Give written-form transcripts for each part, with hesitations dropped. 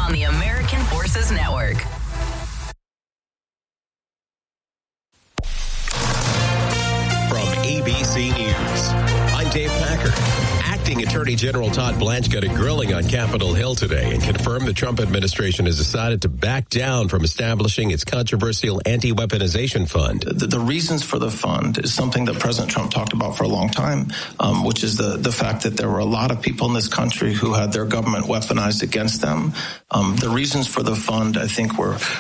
on the American Forces Network. From ABC News, I'm Dave Packer. Acting Attorney General Todd Blanche got a grilling on Capitol Hill today and confirmed the Trump administration has decided to back down from establishing its controversial anti-weaponization fund. The reasons for the fund is something that President Trump talked about for a long time, which is the fact that there were a lot of people in this country who had their government weaponized against them. The reasons for the fund, I think,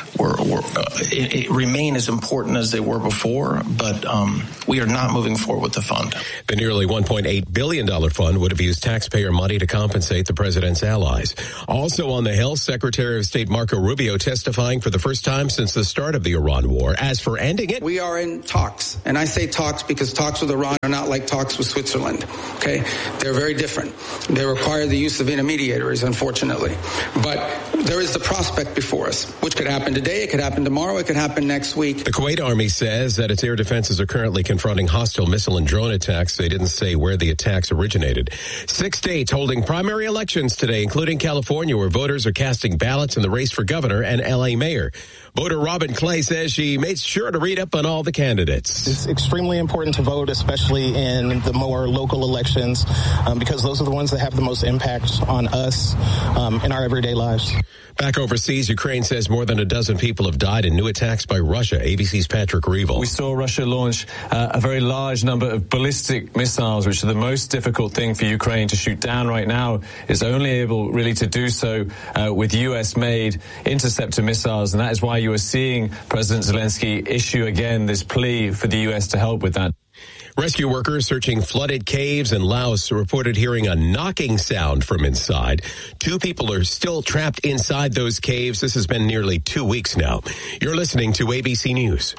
remain as important as they were before, but we are not moving forward with the fund. The nearly $1.8 billion fund would have used taxpayer money to compensate the president's allies. Also on the Hill, Secretary of State Marco Rubio testifying for the first time since the start of the Iran war. As for ending it, we are in talks. And I say talks because talks with Iran are not like talks with Switzerland. Okay? They're very different. They require the use of intermediaries, unfortunately. But there is the prospect before us, which could happen today, it could happen tomorrow, it could happen next week. The Kuwait Army says that its air defenses are currently confronting hostile missile and drone attacks. They didn't say where the attacks originated. 6 states holding primary elections today, including California, where voters are casting ballots in the race for governor and L.A. mayor. Voter Robin Clay says she made sure to read up on all the candidates. It's extremely important to vote, especially in the more local elections, because those are the ones that have the most impact on us in our everyday lives. Back overseas, Ukraine says more than a dozen people have died in new attacks by Russia. ABC's Patrick Reevell. We saw Russia launch a very large number of ballistic missiles, which are the most difficult thing for Ukraine to shoot down right now. It's only able really to do so with U.S.-made interceptor missiles, and that is why you are seeing President Zelensky issue again this plea for the U.S. to help with that. Rescue workers searching flooded caves in Laos reported hearing a knocking sound from inside. 2 people are still trapped inside those caves. This has been nearly 2 weeks now. You're listening to ABC News.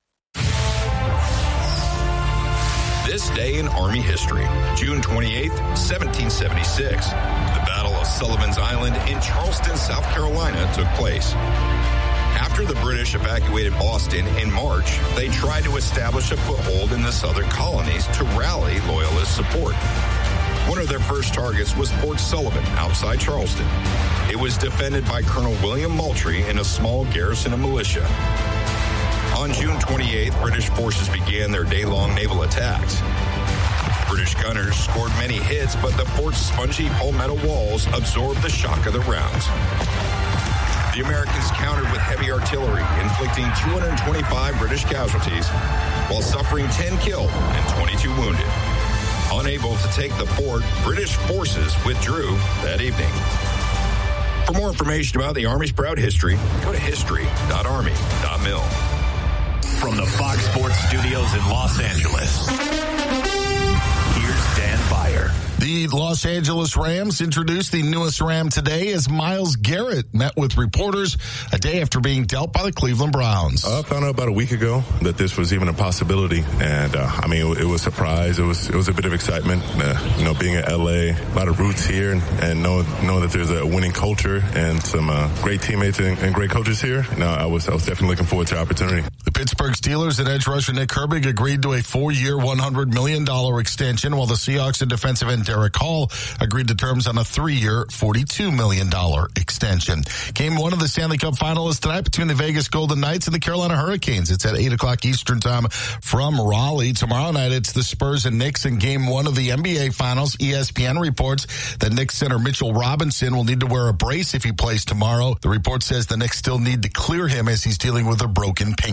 This day in Army history, June 28th, 1776. The Battle of Sullivan's Island in Charleston, South Carolina took place. After the British evacuated Boston in March, they tried to establish a foothold in the southern colonies to rally Loyalist support. One of their first targets was Fort Sullivan outside Charleston. It was defended by Colonel William Moultrie and a small garrison of militia. On June 28th, British forces began their day-long naval attacks. British gunners scored many hits, but the fort's spongy palmetto walls absorbed the shock of the rounds. The Americans countered with heavy artillery, inflicting 225 British casualties, while suffering 10 killed and 22 wounded. Unable to take the fort, British forces withdrew that evening. For more information about the Army's proud history, go to history.army.mil. From the Fox Sports Studios in Los Angeles, here's Dan Beyer. The Los Angeles Rams introduced the newest Ram today as Myles Garrett met with reporters a day after being dealt by the Cleveland Browns. I found out about a week ago that this was even a possibility, and it was a surprise. It was a bit of excitement, being in LA, a lot of roots here, and know that there's a winning culture and some great teammates and great coaches here. I was definitely looking forward to the opportunity. The Pittsburgh Steelers and edge rusher Nick Herbig agreed to a 4-year, $100 million extension, while the Seahawks and defensive end Derek Hall agreed to terms on a 3-year, $42 million extension. Game 1 of the Stanley Cup final is tonight between the Vegas Golden Knights and the Carolina Hurricanes. It's at 8 o'clock Eastern time from Raleigh. Tomorrow night, it's the Spurs and Knicks in Game 1 of the NBA Finals. ESPN reports that Knicks center Mitchell Robinson will need to wear a brace if he plays tomorrow. The report says the Knicks still need to clear him as he's dealing with a broken